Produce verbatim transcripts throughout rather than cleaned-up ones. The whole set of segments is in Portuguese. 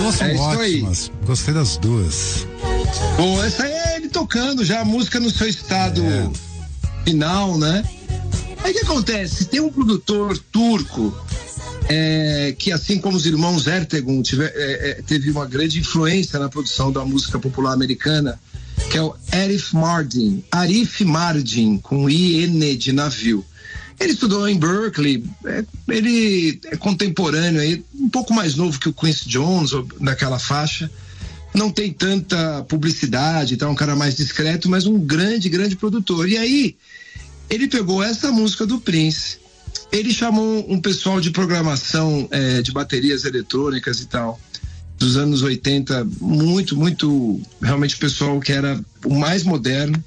duas são é ótimas. Gostei das duas. Bom, essa aí é ele tocando já a música no seu estado é. final, né? Aí o que acontece? Tem um produtor turco é, que, assim como os irmãos Ertegun, tiver, é, é, teve uma grande influência na produção da música popular americana, que é o Arif Mardin, Arif Mardin, com I N de navio. Ele estudou em Berkeley, é, ele é contemporâneo, aí, um pouco mais novo que o Quincy Jones, naquela faixa. Não tem tanta publicidade, então é um cara mais discreto, mas um grande, grande produtor. E aí, ele pegou essa música do Prince, ele chamou um pessoal de programação é, de baterias eletrônicas e tal, dos anos oitenta, muito, muito, realmente pessoal que era o mais moderno.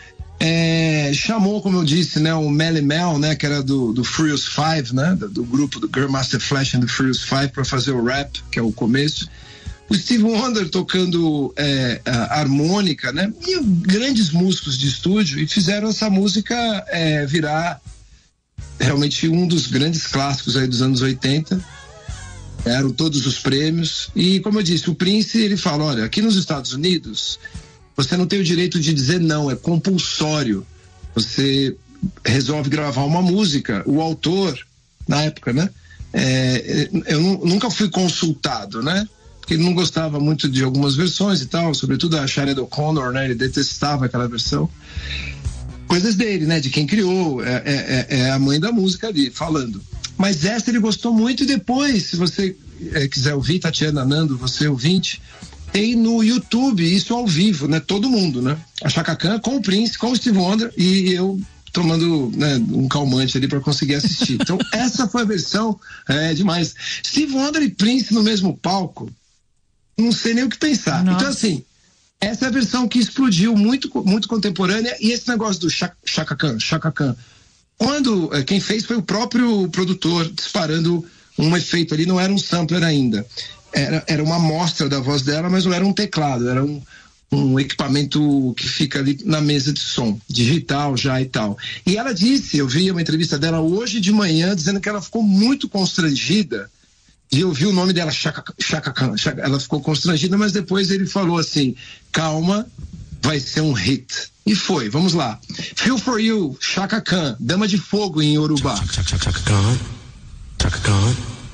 É, chamou, como eu disse, né, o Melle Mel, né, que era do, do Furious Five, né, do, do grupo do Grandmaster Flash and the Furious Five, para fazer o rap, que é o começo. O Steve Wonder tocando é, a harmônica, né, e grandes músicos de estúdio, e fizeram essa música é, virar realmente um dos grandes clássicos aí dos anos oitenta. Eram todos os prêmios. E, como eu disse, o Prince, ele fala, olha, aqui nos Estados Unidos você não tem o direito de dizer não, é compulsório. Você resolve gravar uma música, o autor, na época, né? É, eu nunca fui consultado, né? Porque ele não gostava muito de algumas versões e tal, sobretudo a Sinéad O'Connor, né? Ele detestava aquela versão. Coisas dele, né? De quem criou, é, é, é a mãe da música ali, falando. Mas essa ele gostou muito, e depois, se você é, quiser ouvir, Tatiana, Nando, você ouvinte, tem no YouTube isso ao vivo, né? Todo mundo, né? A Chaka Khan com o Prince, com o Steve Wonder, e eu tomando, né, um calmante ali para conseguir assistir. Então essa foi a versão é, demais. Steve Wonder e Prince no mesmo palco, não sei nem o que pensar. Nossa. Então assim, essa é a versão que explodiu, muito, muito contemporânea. E esse negócio do Chaka Khan, Chaka Khan, quando é, quem fez foi o próprio produtor disparando um efeito ali, não era um sampler ainda. Era, era uma amostra da voz dela, mas não era um teclado, era um, um equipamento que fica ali na mesa de som, digital já e tal. E ela disse, eu vi uma entrevista dela hoje de manhã, dizendo que ela ficou muito constrangida de ouvir o nome dela, Chaka, Chaka Khan. Ela ficou constrangida, mas depois ele falou assim, calma, vai ser um hit. E foi, vamos lá. Feel for You, Chaka Khan, Dama de Fogo em Yorubá. Chaka Khan, Chaka Khan.